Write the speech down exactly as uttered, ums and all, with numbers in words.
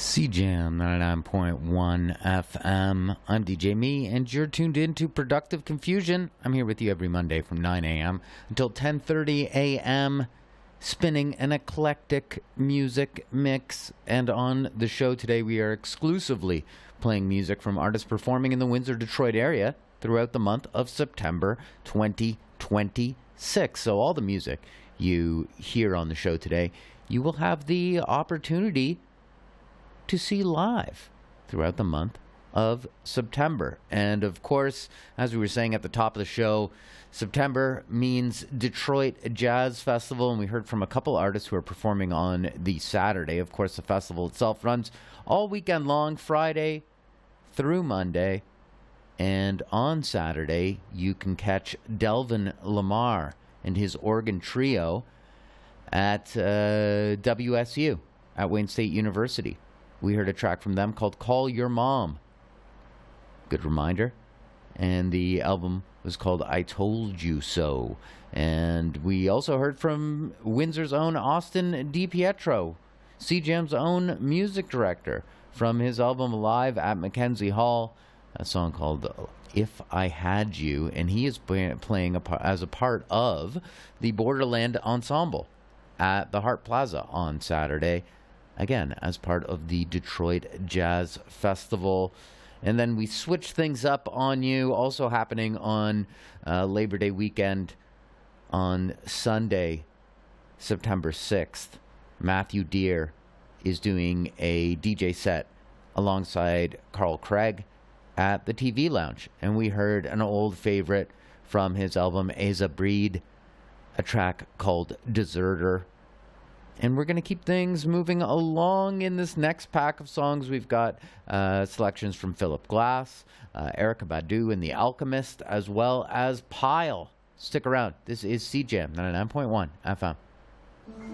C Jam ninety-nine point one F M. I'm D J Me, and you're tuned in to Productive Confusion. I'm here with you every Monday from nine a.m. until ten thirty a.m., spinning an eclectic music mix. And on the show today, we are exclusively playing music from artists performing in the Windsor, Detroit area throughout the month of September twenty twenty-six. So all the music you hear on the show today, you will have the opportunity to see live throughout the month of September. And of course, as we were saying at the top of the show, September means Detroit Jazz Festival, and we heard from a couple artists who are performing on the Saturday. Of course, the festival itself runs all weekend long, Friday through Monday, and on Saturday you can catch Delvin Lamar and his organ trio at uh, W S U, at Wayne State University. We heard a track from them called Call Your Mom. Good reminder. And the album was called I Told You So. And we also heard from Windsor's own Austin DiPietro, C Jam's own music director, from his album Live at Mackenzie Hall, a song called If I Had You. And he is play- playing a par- as a part of the Borderland Ensemble at the Hart Plaza on Saturday, again, as part of the Detroit Jazz Festival. And then we switch things up on you, also happening on uh, Labor Day weekend on Sunday, September sixth. Matthew Deere is doing a D J set alongside Carl Craig at the T V Lounge. And we heard an old favorite from his album Asa Breed, a track called Deserter. And we're going to keep things moving along in this next pack of songs. We've got uh, selections from Philip Glass, uh, Erykah Badu and The Alchemist, as well as Pile. Stick around. This is C Jam ninety-nine point one F M.